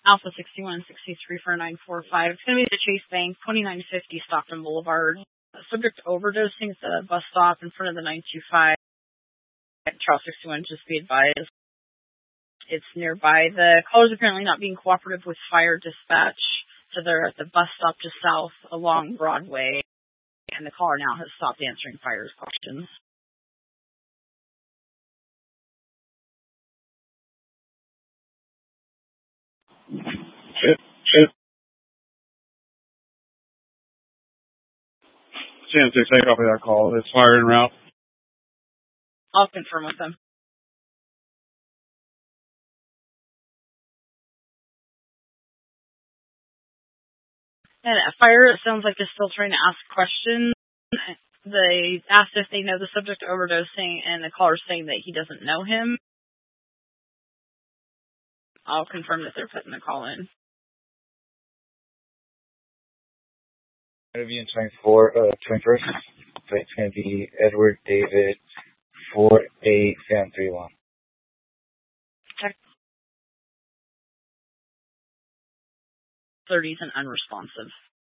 Alpha 6163 for 945. It's going to be the Chase Bank, 2950 Stockton Boulevard. Subject to overdosing at the bus stop in front of the 925. Charles 61, just be advised. It's nearby. The caller's apparently not being cooperative with fire dispatch, so they're at the bus stop just south along Broadway, and the caller now has stopped answering fire questions. Chance 6, I copy that call. It's fire en route. I'll confirm with them. And fire, it sounds like they're still trying to ask questions. They asked if they know the subject of overdosing, and the caller's saying that he doesn't know him. I'll confirm that they're putting the call in. It'll be in 21st. So it's going to be Edward David 48731. Check. 30s and unresponsive.